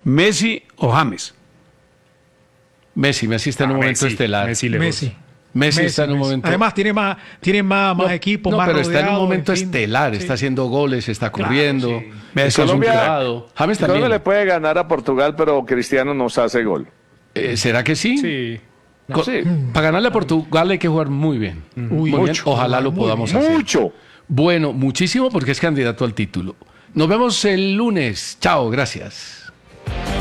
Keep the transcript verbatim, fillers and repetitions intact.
¿Messi o James? Messi, Messi está en un Ah, momento Messi, estelar. Messi, Messi, lejos. Messi. Messi está en un Messi. momento... Además, tiene más, tiene más, más No, equipos, no, más pero está en un rodeado, momento fin. estelar, Sí. está haciendo goles, está corriendo, sí. es Colombia- concentrado. James Colombia también. le puede ganar a Portugal, pero Cristiano nos hace gol. Eh, ¿Será que sí? Sí. Co- Sí. Para ganarle a Portugal hay que jugar muy bien. Uy, Muy bien. mucho. Ojalá lo Muy podamos bien. hacer. Mucho. Bueno, muchísimo porque es candidato al título. Nos vemos el lunes. Chao, gracias.